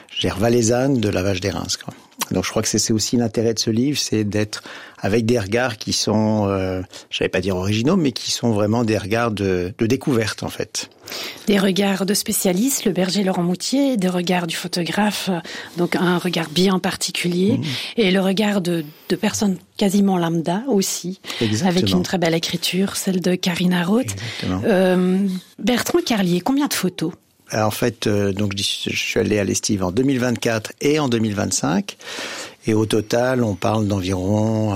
valaisanne de la vache des Reims, quoi. Donc je crois que c'est aussi l'intérêt de ce livre, c'est d'être avec des regards qui sont, je vais pas dire originaux, mais qui sont vraiment des regards de découverte en fait. Des regards de spécialistes, le berger Laurent Moutier, des regards du photographe, donc un regard bien particulier, et le regard de personnes quasiment lambda aussi, Exactement. Avec une très belle écriture, celle de Karina Roth. Bertrand Carlier, combien de photos ? En fait, donc je suis allé à l'Estive en 2024 et en 2025, et au total, on parle d'environ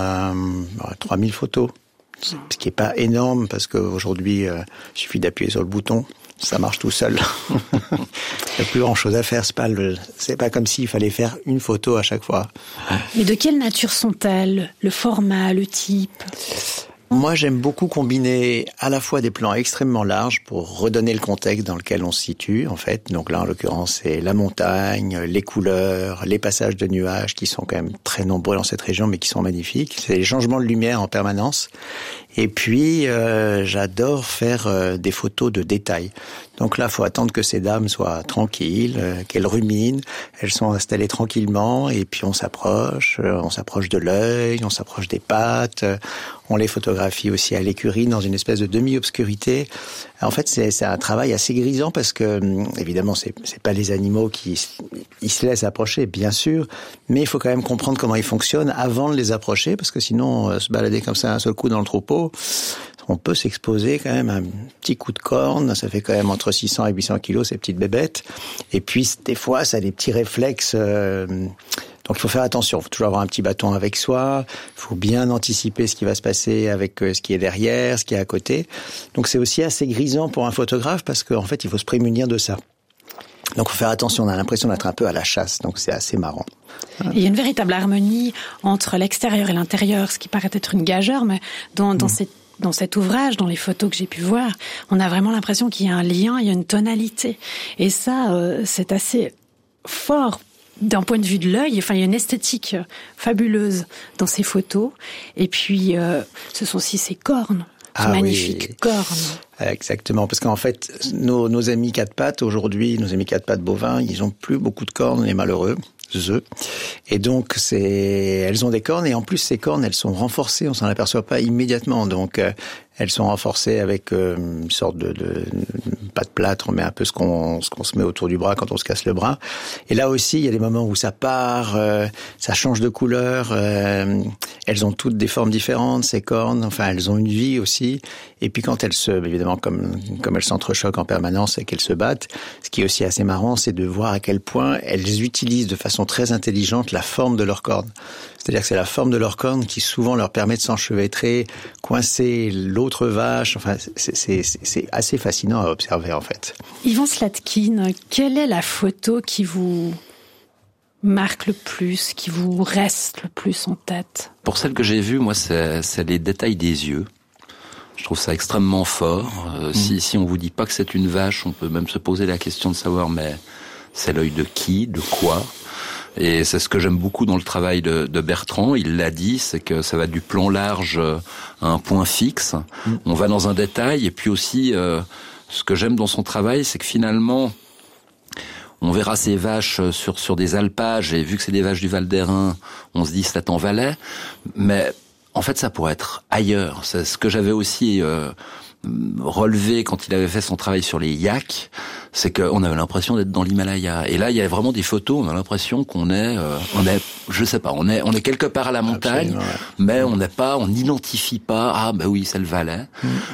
3000 photos, ce qui est pas énorme parce qu'aujourd'hui, il suffit d'appuyer sur le bouton, ça marche tout seul. Il n'y a plus grand-chose à faire, c'est pas comme s'il fallait faire une photo à chaque fois. Mais de quelle nature sont-elles ? Le format, le type ? Moi, j'aime beaucoup combiner à la fois des plans extrêmement larges pour redonner le contexte dans lequel on se situe, en fait. Donc là, en l'occurrence, c'est la montagne, les couleurs, les passages de nuages qui sont quand même très nombreux dans cette région, mais qui sont magnifiques. C'est les changements de lumière en permanence. Et puis, j'adore faire des photos de détails. Donc là, faut attendre que ces dames soient tranquilles, qu'elles ruminent. Elles sont installées tranquillement, et puis on s'approche de l'œil, on s'approche des pattes. On les photographie aussi à l'écurie dans une espèce de demi-obscurité. En fait, c'est un travail assez grisant parce que, évidemment, c'est pas les animaux ils se laissent approcher, bien sûr, mais il faut quand même comprendre comment ils fonctionnent avant de les approcher, parce que sinon, se balader comme ça un seul coup dans le troupeau, on peut s'exposer quand même à un petit coup de corne. Ça fait quand même entre 600 et 800 kilos, ces petites bébêtes. Et puis, des fois, ça a des petits réflexes. Donc, il faut faire attention. Il faut toujours avoir un petit bâton avec soi. Il faut bien anticiper ce qui va se passer avec ce qui est derrière, ce qui est à côté. Donc, c'est aussi assez grisant pour un photographe parce qu'en fait, il faut se prémunir de ça. Donc, il faut faire attention. On a l'impression d'être un peu à la chasse. Donc, c'est assez marrant. Il y a une véritable harmonie entre l'extérieur et l'intérieur, ce qui paraît être une gageure, mais dans cet ouvrage, dans les photos que j'ai pu voir, on a vraiment l'impression qu'il y a un lien, il y a une tonalité. Et ça, c'est assez fort d'un point de vue de l'œil. Enfin, il y a une esthétique fabuleuse dans ces photos. Et puis, ce sont aussi ces cornes. Magnifiques cornes. Exactement, parce qu'en fait, nos amis quatre pattes aujourd'hui, nos amis quatre pattes bovins, ils ont plus beaucoup de cornes, les malheureux. Et donc, elles ont des cornes, et en plus, ces cornes, elles sont renforcées, on s'en aperçoit pas immédiatement. Donc, elles sont renforcées avec une sorte de pas de plâtre, on met un peu ce qu'on se met autour du bras quand on se casse le bras. Et là aussi, il y a des moments où ça part, ça change de couleur. Elles ont toutes des formes différentes, ces cornes. Enfin, elles ont une vie aussi. Et puis quand évidemment, comme elles s'entrechoquent en permanence et qu'elles se battent, ce qui est aussi assez marrant, c'est de voir à quel point elles utilisent de façon très intelligente la forme de leurs cornes. C'est-à-dire que c'est la forme de leurs cornes qui souvent leur permet de s'enchevêtrer, coincer l'autre vache. Enfin, c'est assez fascinant à observer, en fait. Yvan Slatkin, quelle est la photo qui vous marque le plus, qui vous reste le plus en tête ? Pour celle que j'ai vue, moi, c'est les détails des yeux. Je trouve ça extrêmement fort. Si on vous dit pas que c'est une vache, on peut même se poser la question de savoir, mais c'est l'œil de qui, de quoi ? Et c'est ce que j'aime beaucoup dans le travail de Bertrand. Il l'a dit, c'est que ça va du plan large à un point fixe. On va dans un détail. Et puis aussi, ce que j'aime dans son travail, c'est que finalement, on verra ces vaches sur des alpages. Et vu que c'est des vaches du Val d'Airain, on se dit c'est en Valais. Mais en fait, ça pourrait être ailleurs. C'est ce que j'avais aussi relevé quand il avait fait son travail sur les yaks, c'est qu'on avait l'impression d'être dans l'Himalaya. Et là, il y a vraiment des photos, on a l'impression qu'on est, je sais pas, on est quelque part à la montagne, mais on n'identifie pas, ah, bah oui, c'est le Valais.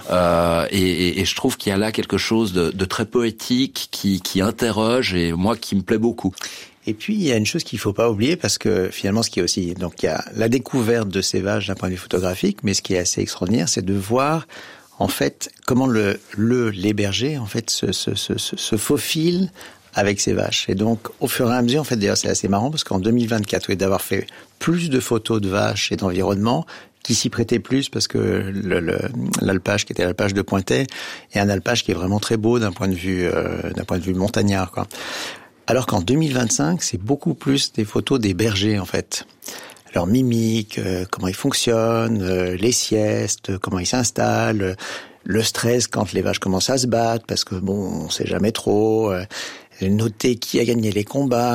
Et je trouve qu'il y a là quelque chose de très poétique qui interroge et moi, qui me plaît beaucoup. Et puis, il y a une chose qu'il faut pas oublier, parce que finalement, ce qui est aussi, donc il y a la découverte de ces vaches d'un point de vue photographique, mais ce qui est assez extraordinaire, c'est de voir en fait comment les bergers en fait se faufilent avec ces vaches. Et donc au fur et à mesure, en fait, d'ailleurs c'est assez marrant parce qu'en 2024, d'avoir fait plus de photos de vaches et d'environnement qui s'y prêtait plus parce que l'alpage qui était l'alpage de Pointet est un alpage qui est vraiment très beau d'un point de vue montagnard, quoi. Alors qu'en 2025, c'est beaucoup plus des photos des bergers, en fait. Leur mimique, comment ils fonctionnent, les siestes, comment ils s'installent, le stress quand les vaches commencent à se battre, parce que bon, on sait jamais trop, noter qui a gagné les combats.